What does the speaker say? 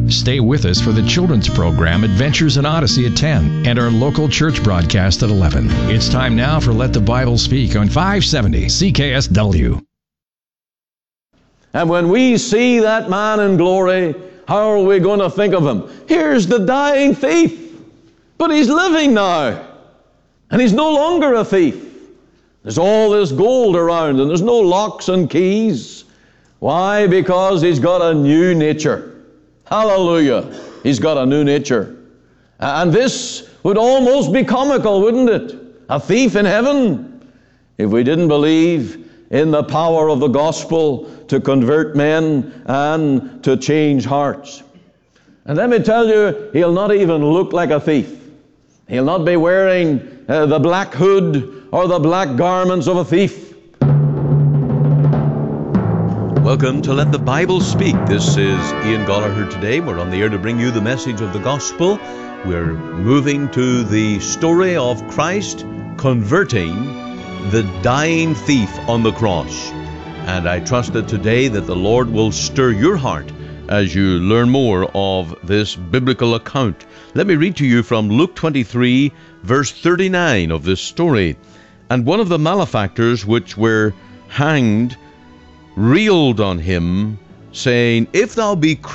Stay with us for the children's program Adventures in Odyssey at 10 and our local church broadcast at 11. It's time now for Let the Bible Speak on 570 CKSW. And when we see that man in glory, how are we going to think of him? Here's the dying thief, but he's living now. And he's no longer a thief. There's all this gold around, and there's no locks and keys. Why? Because he's got a new nature. Hallelujah. He's got a new nature. And this would almost be comical, wouldn't it? A thief in heaven. If we didn't believe in the power of the gospel to convert men and to change hearts. And let me tell you, he'll not even look like a thief. He'll not be wearing the black hood or the black garments of a thief. Welcome to Let the Bible Speak. This is Ian Gallagher today. We're on the air to bring you the message of the gospel. We're moving to the story of Christ converting the dying thief on the cross. And I trust that today that the Lord will stir your heart as you learn more of this biblical account. Let me read to you from Luke 23, verse 39 of this story. And one of the malefactors which were hanged railed on him, saying, If thou be